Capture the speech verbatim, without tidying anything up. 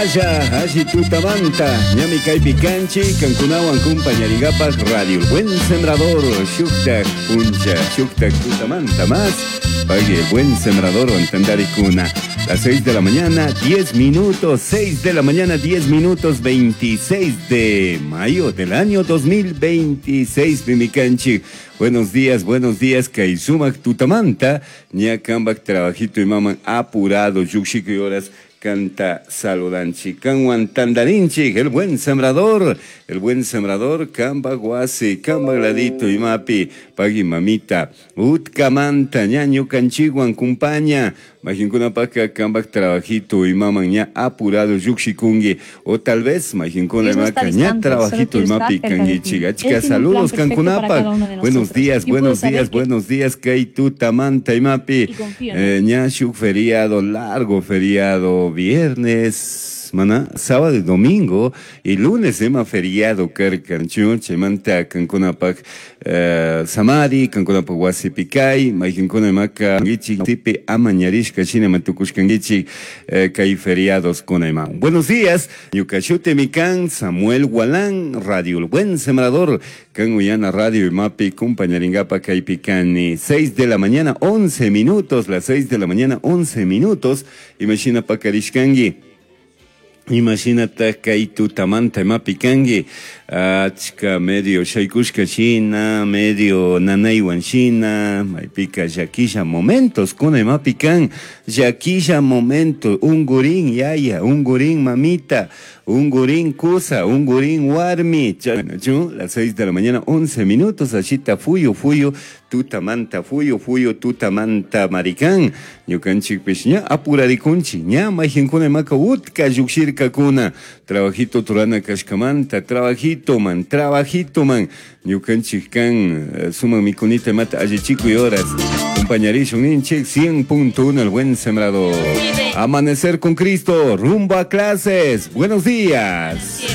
Allá, allí tutamanta, ñami kaypi kanchi, kankunawan compañarigapas Radio El Buen Sembrador, shuktak puncha, shuktak tutamanta más, pague El Buen Sembrador, entendaricuna. Las seis de la mañana, diez minutos, seis de la mañana, diez minutos, veintiséis de mayo del año dos mil veintiséis, Mimicanchi. Buenos días, buenos días, Kaisumak tutamanta, ña kambak trabajito y maman apurado, yuxiko y horas. Canta saludanchi, canwan tandarinchi, el buen sembrador, el buen sembrador, camba guasi, camba gladito y mapi, pagi mamita, utkamanta, ñaño canchiguan, compaña, majincuna paca, camba trabajito y maman ña apurado, yuxikungi, o tal vez, majincuna maca, ña trabajito y mapi, cangichiga, chicas, saludos, cancunapac, buenos días, buenos días, buenos días, kaitu, tamanta y mapi, ña shuk feriado, largo feriado, viernes, mana, sábado y domingo, y lunes ema feriado, carcanchun, chemanta, cancunapac, uh, samari, cancunapac huasipicay, maikincuna maca, gichi, tipe, amañarish, cachina, matucushkangichi, uh, kai feriados con ema. Buenos días, Yucachute Mican, Samuel Gualán, Radio El Buen Sembrador, Canuyana Radio y Mapi, compañeringapa, kai picani, seis de la mañana, once minutos, las seis de la mañana, once minutos, imagina pacarishkangi. Imagínate que hay tu tamanta mapicangi, achka medio shaikushka china, medio nanaiwan china, maipica yaquilla momentos con el mapican, yaquilla momentos, un gurín yaya, un gurín mamita, un gurín kusa, un gurín warmi, las seis de la mañana, once minutos, achita fuyo, fuyo, tu tamanta fuyo, fuyo, tu tamanta maricán, yucanchik pishña, apurarikunchi, ña, majincuna maca, utka yuxirka kuna, trabajito turana kashkamanta, trabajito man, trabajito man, yucanchik kan, suma mi kunita mata, allí chico y horas, compañerismo, ninchik, cien punto uno, El Buen Sembrador. Amanecer con Cristo, rumbo a clases, buenos días.